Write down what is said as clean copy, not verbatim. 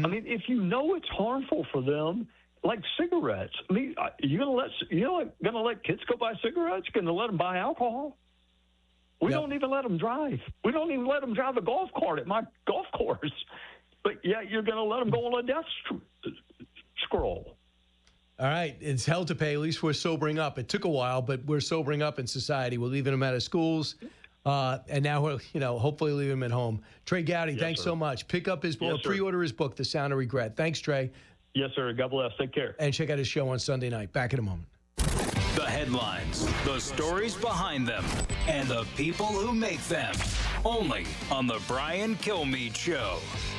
I mean, if you know it's harmful for them, like cigarettes. I mean, you're gonna let kids go buy cigarettes? Gonna let them buy alcohol? We don't even let them drive. We don't even let them drive a golf cart at my golf course. But yeah, you're gonna let them go on a death scroll. All right, it's hell to pay. At least we're sobering up. It took a while, but we're sobering up in society. We're leaving them out of schools, and now we're, hopefully leaving them at home. Trey Gowdy, thanks so much. Pick up his book, pre-order his book, The Sound of Regret. Thanks, Trey. Yes, sir. God bless. Take care. And check out his show on Sunday night. Back in a moment. The headlines, the stories behind them, and the people who make them. Only on The Brian Kilmeade Show.